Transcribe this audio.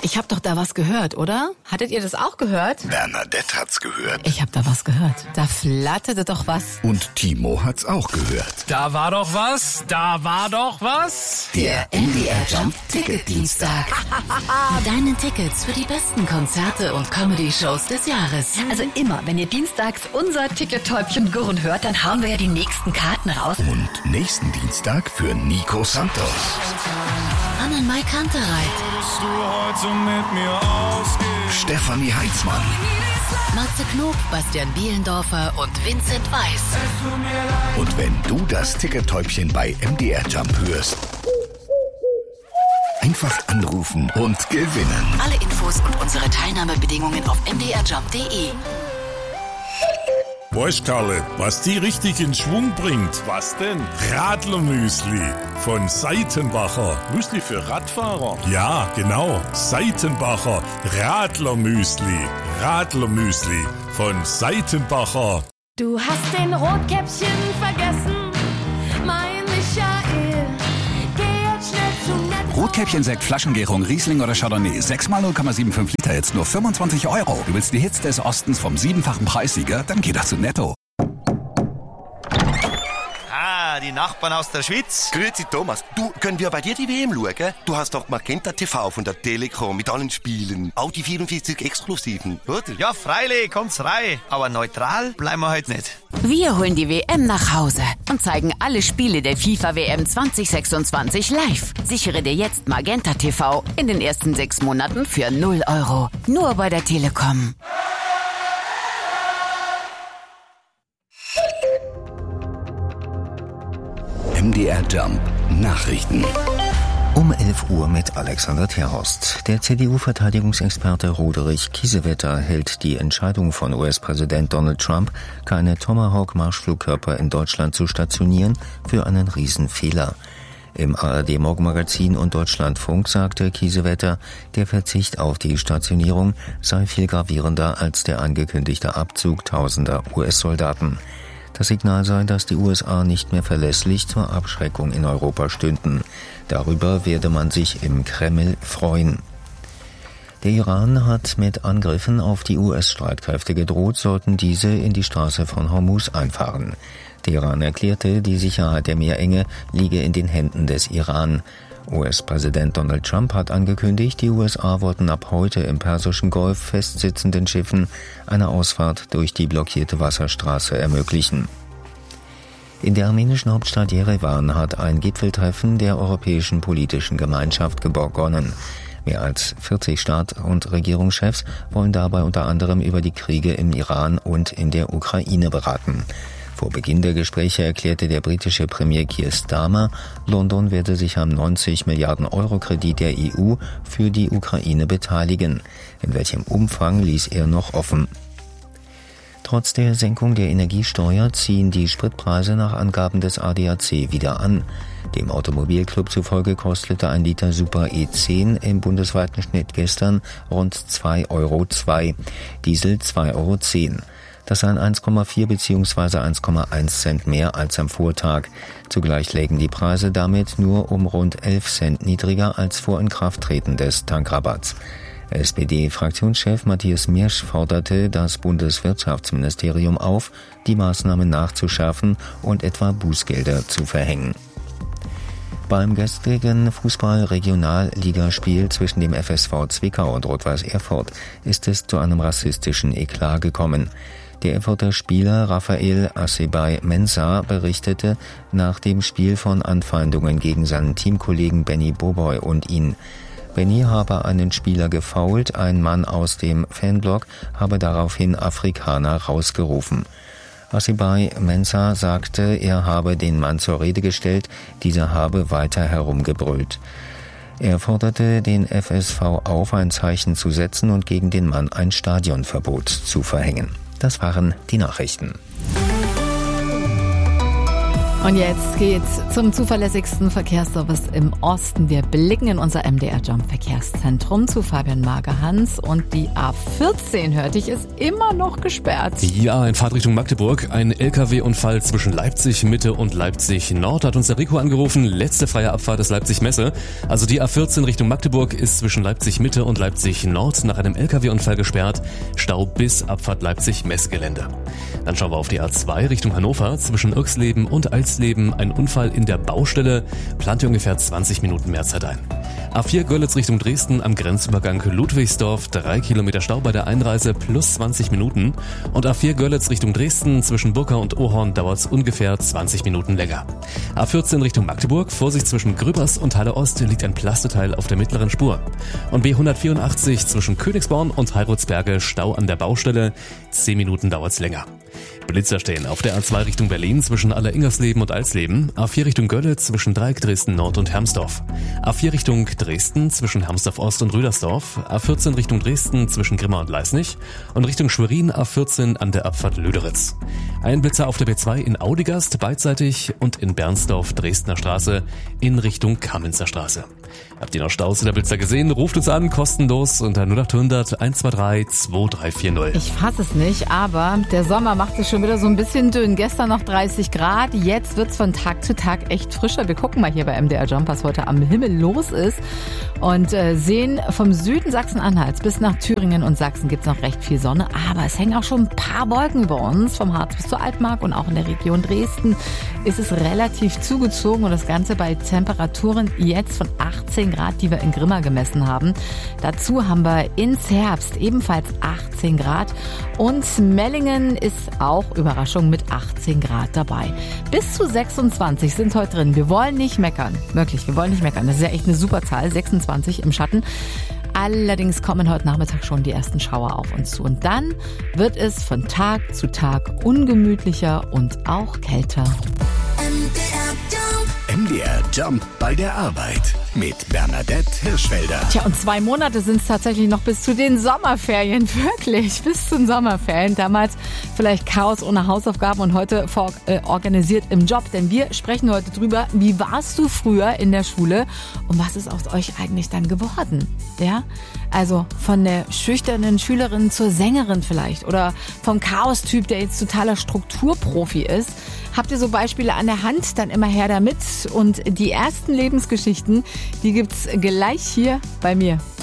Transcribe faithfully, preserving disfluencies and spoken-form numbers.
Ich hab doch da was gehört, oder? Hattet ihr das auch gehört? Bernadette hat's gehört. Ich hab da was gehört. Da flatterte doch was. Und Timo hat's auch gehört. Da war doch was, da war doch was. Der M D R Jump Ticket-Dienstag. Mit deinen Tickets für die besten Konzerte und Comedy-Shows des Jahres. Also immer, wenn ihr dienstags unser Ticket-Täubchen gurren hört, dann hauen wir ja die nächsten Karten raus. Und nächsten Dienstag für Nico Santos. Annenmai Kantereit. Du heute mit mir ausgehst. Stefanie Heitzmann. Matze Knob, Bastian Bielendorfer und Vincent Weiss. Und wenn du das Ticket-Täubchen bei M D R Jump hörst, einfach anrufen und gewinnen. Alle Infos und unsere Teilnahmebedingungen auf m d r jump punkt d e. Weißt Karle, was die richtig in Schwung bringt? Was denn? Radlermüsli von Seitenbacher. Müsli für Radfahrer? Ja, genau. Seitenbacher Radlermüsli. Radlermüsli von Seitenbacher. Du hast den Rotkäppchen vergessen, mein Michael. Geh jetzt schnell zu nett. Rotkäppchen-Sekt, Flaschengärung, Riesling oder Chardonnay. sechs mal null Komma fünfundsiebzig Liter, jetzt nur fünfundzwanzig Euro. Du willst die Hits des Ostens vom siebenfachen Preissieger? Dann geh doch zu Netto. Ah, die Nachbarn aus der Schweiz. Grüezi Thomas, du, können wir bei dir die W M schauen? Du hast doch Magenta T V von der Telekom mit allen Spielen. Auch die vierundvierzig Exklusiven, oder? Ja, freilich, kommt's rein. Aber neutral bleiben wir heute nicht. Wir holen die W M nach Hause und zeigen alle Spiele der FIFA W M zwanzig sechsundzwanzig live. Sichere dir jetzt Magenta T V in den ersten sechs Monaten für null Euro. Nur bei der Telekom. M D R Jump Nachrichten. Um elf Uhr mit Alexander Terhorst. Der C D U-Verteidigungsexperte Roderich Kiesewetter hält die Entscheidung von U S-Präsident Donald Trump, keine Tomahawk-Marschflugkörper in Deutschland zu stationieren, für einen Riesenfehler. Im A R D-Morgenmagazin und Deutschlandfunk sagte Kiesewetter, der Verzicht auf die Stationierung sei viel gravierender als der angekündigte Abzug tausender U S-Soldaten. Das Signal sei, dass die U S A nicht mehr verlässlich zur Abschreckung in Europa stünden. Darüber werde man sich im Kreml freuen. Der Iran hat mit Angriffen auf die U S-Streitkräfte gedroht, sollten diese in die Straße von Hormuz einfahren. Der Iran erklärte, die Sicherheit der Meerenge liege in den Händen des Iran. U S-Präsident Donald Trump hat angekündigt, die U S A wollten ab heute im Persischen Golf festsitzenden Schiffen eine Ausfahrt durch die blockierte Wasserstraße ermöglichen. In der armenischen Hauptstadt Jerewan hat ein Gipfeltreffen der Europäischen Politischen Gemeinschaft begonnen. Mehr als vierzig Staats- und Regierungschefs wollen dabei unter anderem über die Kriege im Iran und in der Ukraine beraten. Vor Beginn der Gespräche erklärte der britische Premier Keir Starmer, London werde sich am neunzig Milliarden Euro Kredit der E U für die Ukraine beteiligen. In welchem Umfang ließ er noch offen. Trotz der Senkung der Energiesteuer ziehen die Spritpreise nach Angaben des A D A C wieder an. Dem Automobilclub zufolge kostete ein Liter Super E zehn im bundesweiten Schnitt gestern rund zwei Euro zwei, Diesel zwei Euro zehn. Das seien eins Komma vier bzw. eins Komma eins Cent mehr als am Vortag. Zugleich lägen die Preise damit nur um rund elf Cent niedriger als vor Inkrafttreten des Tankrabatts. S P D-Fraktionschef Matthias Miersch forderte das Bundeswirtschaftsministerium auf, die Maßnahmen nachzuschärfen und etwa Bußgelder zu verhängen. Beim gestrigen Fußball-Regionalligaspiel zwischen dem F S V Zwickau und Rot-Weiß Erfurt ist es zu einem rassistischen Eklat gekommen. Der Erfurter Spieler Raphael Asebay Mensah berichtete nach dem Spiel von Anfeindungen gegen seinen Teamkollegen Benny Boboy und ihn. Benny habe einen Spieler gefoult, ein Mann aus dem Fanblock habe daraufhin Afrikaner rausgerufen. Asebay Mensah sagte, er habe den Mann zur Rede gestellt, dieser habe weiter herumgebrüllt. Er forderte den F S V auf, ein Zeichen zu setzen und gegen den Mann ein Stadionverbot zu verhängen. Das waren die Nachrichten. Und jetzt geht's zum zuverlässigsten Verkehrsservice im Osten. Wir blicken in unser M D R Jump Verkehrszentrum zu Fabian Magerhans und die A vierzehn, hörte ich, ist immer noch gesperrt. Ja, in Fahrtrichtung Magdeburg. Ein L K W-Unfall zwischen Leipzig Mitte und Leipzig Nord, hat uns der Rico angerufen. Letzte freie Abfahrt ist Leipzig Messe. Also die A vierzehn Richtung Magdeburg ist zwischen Leipzig Mitte und Leipzig Nord nach einem L K W-Unfall gesperrt. Stau bis Abfahrt Leipzig Messegelände. Dann schauen wir auf die A zwei Richtung Hannover. Zwischen Irxleben und Alsleben ein Unfall in der Baustelle. Plant ihr ungefähr zwanzig Minuten mehr Zeit ein. A vier Görlitz Richtung Dresden am Grenzübergang Ludwigsdorf. Drei Kilometer Stau bei der Einreise plus zwanzig Minuten. Und A vier Görlitz Richtung Dresden zwischen Burka und Ohorn dauert es ungefähr zwanzig Minuten länger. A vierzehn Richtung Magdeburg. Vorsicht, zwischen Gröbers und Halle Ost liegt ein Plasteteil auf der mittleren Spur. Und B hundertvierundachtzig zwischen Königsborn und Heiritzberge Stau an der Baustelle. zehn Minuten dauert es länger. Blitzer stehen auf der A zwei Richtung Berlin zwischen Alleringersleben und Alsleben, A vier Richtung Görlitz zwischen Dreieck Dresden Nord und Hermsdorf, A vier Richtung Dresden zwischen Hermsdorf Ost und Rüdersdorf, A vierzehn Richtung Dresden zwischen Grimma und Leisnig und Richtung Schwerin A vierzehn an der Abfahrt Löderitz. Ein Blitzer auf der B zwei in Audigast beidseitig und in Bernsdorf Dresdner Straße in Richtung Kamenzer Straße. Habt ihr noch Staus in der Blitzer gesehen? Ruft uns an, kostenlos unter null acht hundert eins zwei drei zwei drei vier null. Ich fasse es nicht, aber der Sommer macht es schon wieder so ein bisschen dünn. Gestern noch dreißig Grad, jetzt wird's von Tag zu Tag echt frischer. Wir gucken mal hier bei M D R Jump, was heute am Himmel los ist und äh, sehen vom Süden Sachsen-Anhalts bis nach Thüringen und Sachsen gibt's noch recht viel Sonne, aber es hängen auch schon ein paar Wolken über uns, vom Harz bis zur Altmark und auch in der Region Dresden ist es relativ zugezogen und das Ganze bei Temperaturen jetzt von achtzehn Grad, die wir in Grimma gemessen haben. Dazu haben wir in Zerbst ebenfalls achtzehn Grad und Mellingen ist auch, Überraschung, mit achtzehn Grad dabei. Bis zu sechsundzwanzig sind heute drin. Wir wollen nicht meckern. Wirklich, wir wollen nicht meckern. Das ist ja echt eine super Zahl, sechsundzwanzig im Schatten. Allerdings kommen heute Nachmittag schon die ersten Schauer auf uns zu. Und dann wird es von Tag zu Tag ungemütlicher und auch kälter. M D R Jump bei der Arbeit mit Bernadette Hirschfelder. Tja, und zwei Monate sind es tatsächlich noch bis zu den Sommerferien. Wirklich, bis zu den Sommerferien. Damals vielleicht Chaos ohne Hausaufgaben und heute vor, äh, organisiert im Job. Denn wir sprechen heute drüber, wie warst du früher in der Schule und was ist aus euch eigentlich dann geworden? Ja, also von der schüchternen Schülerin zur Sängerin vielleicht oder vom Chaos-Typ, der jetzt totaler Strukturprofi ist. Habt ihr so Beispiele an der Hand, dann immer her damit. Und die ersten Lebensgeschichten, die gibt's gleich hier bei mir.